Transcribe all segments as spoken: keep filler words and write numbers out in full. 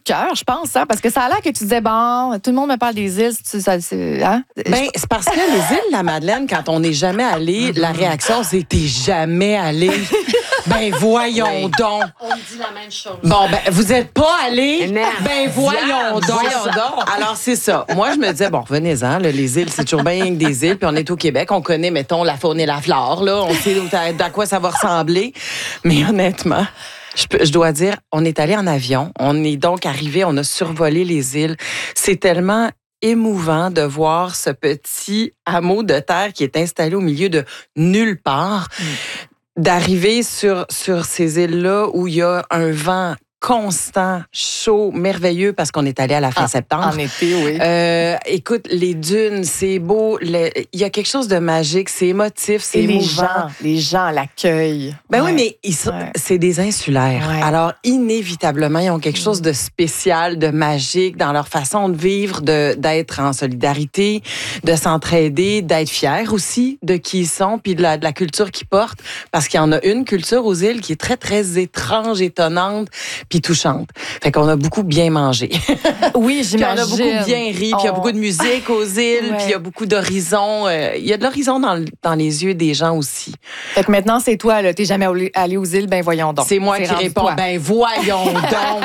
cœur, je pense, hein, parce que ça a l'air que tu disais, bon, tout le monde me parle des îles. Tu, ça, c'est, hein? Ben, c'est parce que les îles de la Madeleine, quand on n'est jamais allé, la réaction, c'est t'es jamais allé. Ben, voyons Oui. donc. On me dit la même chose. Bon, ben, vous êtes pas allé? Non. Ben, voyons donc. Voyons donc. Alors, c'est ça. Moi, je me disais, bon, revenez-en, là, les îles, c'est toujours bien que des îles, puis on est au Québec, on connaît, mettons, la faune et la flore, là, on sait à, à quoi ça va ressembler. Mais honnêtement, je, peux, je dois dire, on est allé en avion, on est donc arrivé, on a survolé les îles. C'est tellement émouvant de voir ce petit hameau de terre qui est installé au milieu de nulle part, mm. d'arriver sur, sur ces îles-là où il y a un vent constant, chaud, merveilleux, parce qu'on est allé à la fin ah, septembre. En été, oui. Euh, écoute, les dunes, c'est beau. Le, il y a quelque chose de magique, c'est émotif, c'est Et les émouvant. gens, les gens l'accueillent. Ben ouais. oui, mais ils sont, ouais. c'est des insulaires. Ouais. Alors, inévitablement, ils ont quelque chose de spécial, de magique dans leur façon de vivre, de, d'être en solidarité, de s'entraider, d'être fiers aussi de qui ils sont, puis de la, de la culture qu'ils portent. Parce qu'il y en a une culture aux îles qui est très, très étrange, étonnante, puis touchante. Fait qu'on a beaucoup bien mangé. Oui, j'imagine. Puis on a beaucoup bien ri, puis il y a beaucoup de musique aux îles, ouais. puis il y a beaucoup d'horizons. Euh, il y a de l'horizon dans, dans les yeux des gens aussi. Fait que maintenant, c'est toi, là. T'es jamais allé aux îles, ben voyons donc. C'est moi c'est qui réponds, toi. ben voyons donc.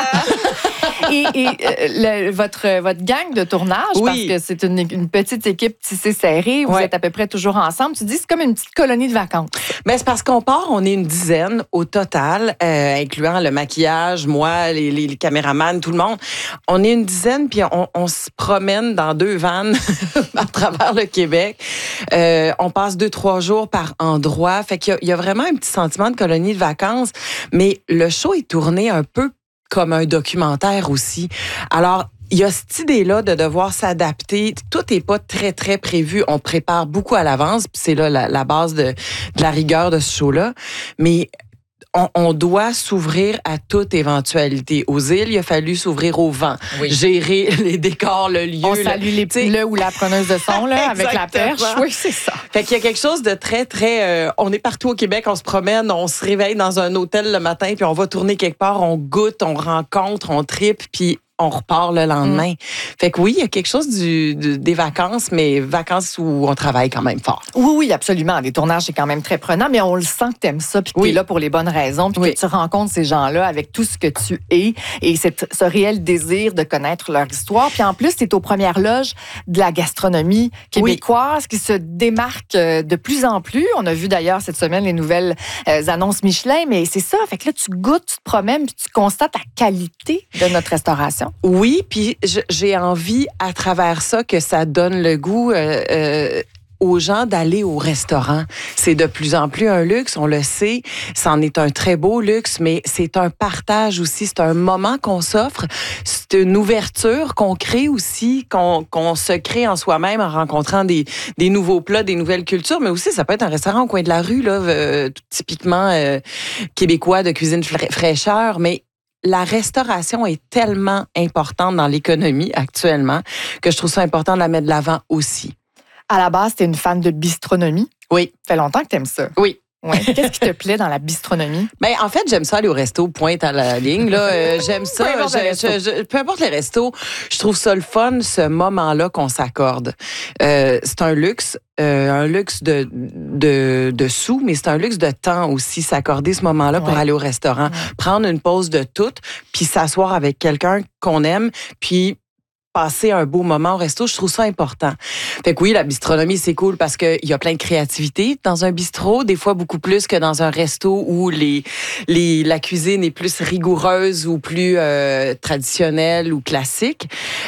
Et, et euh, le, votre, votre gang de tournage, oui. parce que c'est une, une petite équipe tissée serrée, vous ouais. êtes à peu près toujours ensemble. Tu dis c'est comme une petite colonie de vacances. Ben, c'est parce qu'on part, on est une dizaine au total, euh, incluant le maquillage, moi, les, les, les caméramans, tout le monde. On est une dizaine, puis on, on se promène dans deux vannes à travers le Québec. Euh, on passe deux, trois jours par endroit. Fait qu'il y a, il y a vraiment un petit sentiment de colonie de vacances, mais le show est tourné un peu comme un documentaire aussi. Alors, il y a cette idée-là de devoir s'adapter. Tout n'est pas très, très prévu. On prépare beaucoup à l'avance, puis c'est là la, la base de, de la rigueur de ce show-là. Mais on, on doit s'ouvrir à toute éventualité. Aux îles, il a fallu s'ouvrir au vent, oui. gérer les décors, le lieu. On salue le, les petits le ou la preneuse de son là, avec la perche. Oui, c'est ça. Fait qu'il y a quelque chose de très, très... Euh, on est partout au Québec, on se promène, on se réveille dans un hôtel le matin, puis on va tourner quelque part, on goûte, on rencontre, on tripe, puis on repart le lendemain. Mm. Fait que oui, il y a quelque chose du, du, des vacances, mais vacances où on travaille quand même fort. Oui, oui, absolument. Les tournages, c'est quand même très prenant, mais on le sent que tu aimes ça, puis que oui. tu es là pour les bonnes raisons, puis oui. que tu rencontres ces gens-là avec tout ce que tu es et cette, ce réel désir de connaître leur histoire. Puis en plus, c'est aux premières loges de la gastronomie québécoise oui. qui se démarque de plus en plus. On a vu d'ailleurs cette semaine les nouvelles euh, annonces Michelin, mais c'est ça. Fait que là, tu goûtes, tu te promènes, puis tu constates la qualité de notre restauration. Oui, puis j'ai envie, à travers ça, que ça donne le goût euh, euh, aux gens d'aller au restaurant. C'est de plus en plus un luxe, on le sait. C'en est un très beau luxe, mais c'est un partage aussi. C'est un moment qu'on s'offre. C'est une ouverture qu'on crée aussi, qu'on, qu'on se crée en soi-même en rencontrant des, des nouveaux plats, des nouvelles cultures. Mais aussi, ça peut être un restaurant au coin de la rue, là, euh, typiquement euh, québécois de cuisine fraîcheur, mais la restauration est tellement importante dans l'économie actuellement que je trouve ça important de la mettre de l'avant aussi. À la base, tu es une fan de bistronomie. Oui. Ça fait longtemps que tu aimes ça. Oui. Ouais. Qu'est-ce qui te plaît dans la bistronomie? Ben, en fait, j'aime ça aller au resto, pointe à la ligne. Là. Euh, j'aime ça. peu, importe je, je, je, peu importe les restos, je trouve ça le fun, ce moment-là qu'on s'accorde. Euh, c'est un luxe, euh, un luxe de, de, de sous, mais c'est un luxe de temps aussi, s'accorder ce moment-là ouais. pour aller au restaurant. Ouais. Prendre une pause de tout, puis s'asseoir avec quelqu'un qu'on aime, puis passer un beau moment au resto, je trouve ça important. Fait que oui, la bistronomie, c'est cool parce qu'il y a plein de créativité dans un bistrot, des fois beaucoup plus que dans un resto où les, les, la cuisine est plus rigoureuse ou plus euh, traditionnelle ou classique.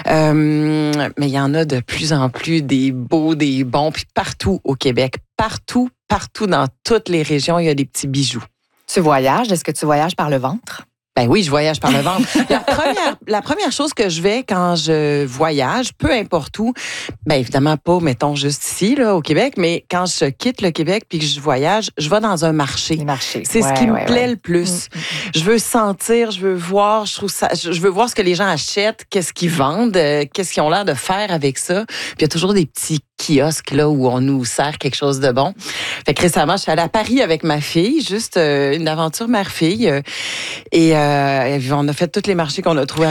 Euh, mais il y en a de plus en plus des beaux, des bons, puis partout au Québec, partout, partout dans toutes les régions, il y a des petits bijoux. Tu voyages? Est-ce que tu voyages par le ventre? Ben oui, je voyage par le ventre. La première, la première chose que je vais quand je voyage, peu importe où, ben évidemment pas, mettons, juste ici, là, au Québec, mais quand je quitte le Québec puis que je voyage, je vais dans un marché. Les marchés. C'est ouais, ce qui ouais, me plaît ouais. le plus. Mm, mm. Je veux sentir, je veux voir, je trouve ça, je veux voir ce que les gens achètent, qu'est-ce qu'ils vendent, euh, qu'est-ce qu'ils ont l'air de faire avec ça. Puis il y a toujours des petits kiosques là où on nous sert quelque chose de bon. Fait que récemment, je suis allée à Paris avec ma fille, juste euh, une aventure mère-fille, euh, et euh, on a fait tous les marchés qu'on a trouvés à